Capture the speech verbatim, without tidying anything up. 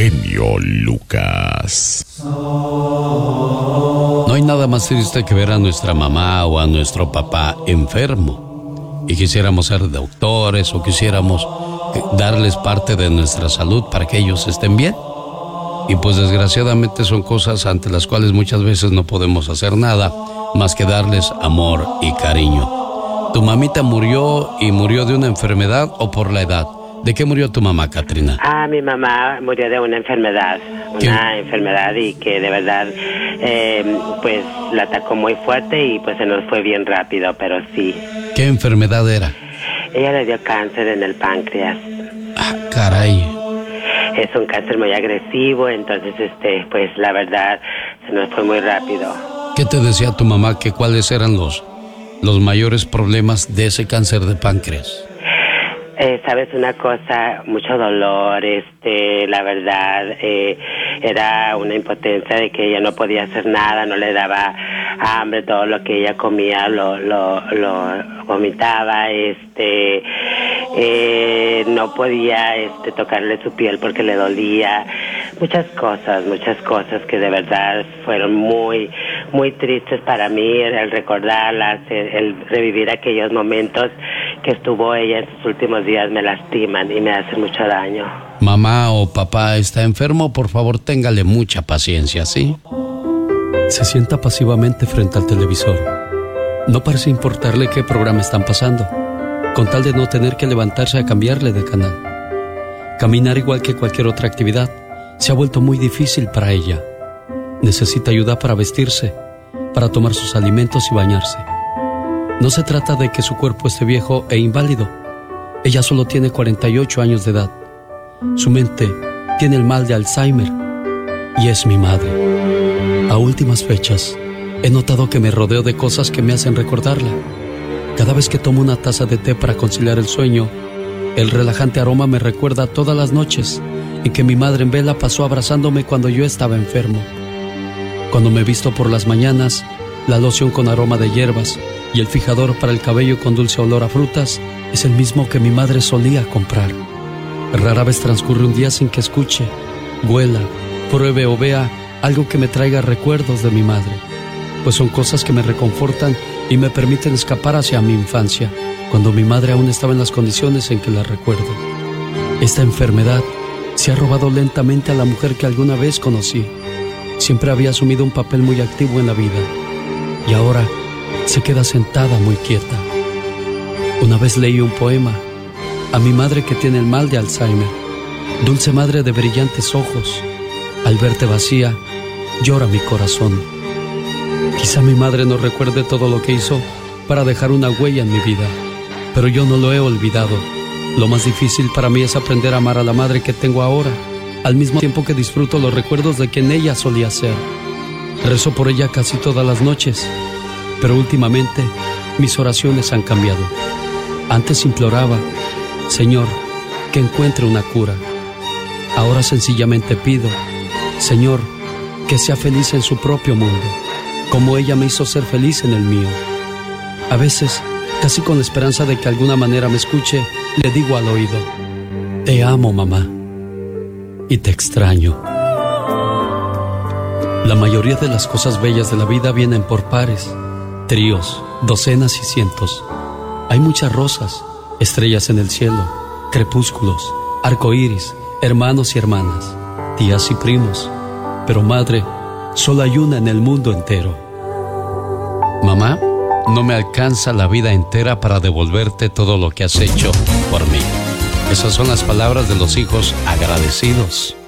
genio Lucas. No hay nada más triste que ver a nuestra mamá o a nuestro papá enfermo y quisiéramos ser doctores o quisiéramos darles parte de nuestra salud para que ellos estén bien. Y pues desgraciadamente son cosas ante las cuales muchas veces no podemos hacer nada más que darles amor y cariño. ¿Tu mamita murió y murió de una enfermedad o por la edad? ¿De qué murió tu mamá, Catrina? Ah, mi mamá murió de una enfermedad, ¿Qué? una enfermedad y que de verdad, eh, pues la atacó muy fuerte y pues se nos fue bien rápido, pero sí. ¿Qué enfermedad era? Ella le dio cáncer en el páncreas. Ah, caray. Es un cáncer muy agresivo, entonces, este, pues la verdad se nos fue muy rápido. ¿Qué te decía tu mamá que cuáles eran los, los mayores problemas de ese cáncer de páncreas? Eh, Sabes una cosa, mucho dolor, este, la verdad, eh, era una impotencia de que ella no podía hacer nada, no le daba hambre, todo lo que ella comía lo, lo, lo vomitaba, este, eh, no podía, este, tocarle su piel porque le dolía, muchas cosas, muchas cosas que de verdad fueron muy, muy tristes para mí, el recordarlas, el, el revivir aquellos momentos que estuvo ella en sus últimos días me lastiman y me hacen mucho daño. Mamá o papá está enfermo, por favor téngale mucha paciencia, ¿sí? Se sienta pasivamente frente al televisor. No parece importarle qué programa están pasando, con tal de no tener que levantarse a cambiarle de canal. Caminar igual que cualquier otra actividad se ha vuelto muy difícil para ella. Necesita ayuda para vestirse, para tomar sus alimentos y bañarse. No se trata de que su cuerpo esté viejo e inválido. Ella solo tiene cuarenta y ocho años de edad. Su mente tiene el mal de Alzheimer y es mi madre. A últimas fechas, he notado que me rodeo de cosas que me hacen recordarla. Cada vez que tomo una taza de té para conciliar el sueño, el relajante aroma me recuerda todas las noches en que mi madre en vela pasó abrazándome cuando yo estaba enfermo. Cuando me visto por las mañanas, la loción con aroma de hierbas y el fijador para el cabello con dulce olor a frutas es el mismo que mi madre solía comprar. Rara vez transcurre un día sin que escuche, huela, pruebe o vea algo que me traiga recuerdos de mi madre, pues son cosas que me reconfortan y me permiten escapar hacia mi infancia, cuando mi madre aún estaba en las condiciones en que la recuerdo. Esta enfermedad se ha robado lentamente a la mujer que alguna vez conocí. Siempre había asumido un papel muy activo en la vida y ahora se queda sentada muy quieta. Una vez leí un poema a mi madre que tiene el mal de Alzheimer. Dulce madre de brillantes ojos, al verte vacía, llora mi corazón. Quizá mi madre no recuerde todo lo que hizo para dejar una huella en mi vida, pero yo no lo he olvidado. Lo más difícil para mí es aprender a amar a la madre que tengo ahora, al mismo tiempo que disfruto los recuerdos de quien ella solía ser. Rezo por ella casi todas las noches, pero últimamente mis oraciones han cambiado. Antes imploraba, Señor, que encuentre una cura. Ahora sencillamente pido, Señor, que sea feliz en su propio mundo, como ella me hizo ser feliz en el mío. A veces, casi con la esperanza de que de alguna manera me escuche, le digo al oído, te amo, mamá, y te extraño. La mayoría de las cosas bellas de la vida vienen por pares, tríos, docenas y cientos. Hay muchas rosas, estrellas en el cielo, crepúsculos, arcoíris, hermanos y hermanas, tías y primos. Pero madre, solo hay una en el mundo entero. Mamá, no me alcanza la vida entera para devolverte todo lo que has hecho por mí. Esas son las palabras de los hijos agradecidos